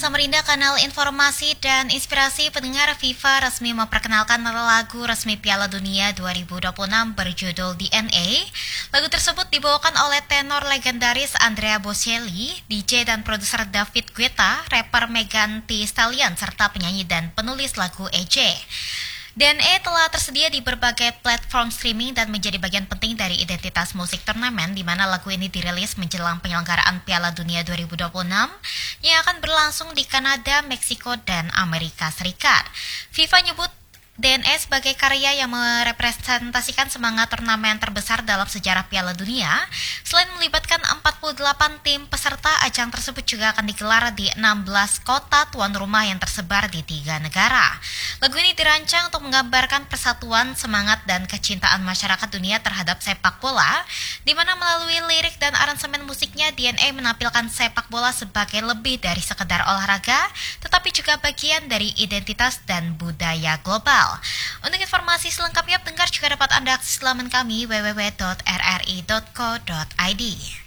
Samarinda, kanal informasi dan inspirasi pendengar. FIFA resmi memperkenalkan lagu resmi Piala Dunia 2026 berjudul DNA. Lagu tersebut dibawakan oleh tenor legendaris Andrea Bocelli, DJ dan produser David Guetta, rapper Megan Thee Stallion, serta penyanyi dan penulis lagu EJ. DNA telah tersedia di berbagai platform streaming dan menjadi bagian penting dari identitas musik turnamen, di mana lagu ini dirilis menjelang penyelenggaraan Piala Dunia 2026 yang akan berlangsung di Kanada, Meksiko, dan Amerika Serikat. FIFA nyebut DNA sebagai karya yang merepresentasikan semangat turnamen terbesar dalam sejarah Piala Dunia. Selain melibatkan 48 tim peserta, ajang tersebut juga akan digelar di 16 kota tuan rumah yang tersebar di 3 negara. Lagu ini dirancang untuk menggambarkan persatuan, semangat, dan kecintaan masyarakat dunia terhadap sepak bola, di mana melalui lirik dan aransemen musiknya, DNA menampilkan sepak bola sebagai lebih dari sekedar olahraga, tetapi juga bagian dari identitas dan budaya global. Untuk informasi selengkapnya, pendengar juga dapat Anda akses laman kami www.rri.co.id.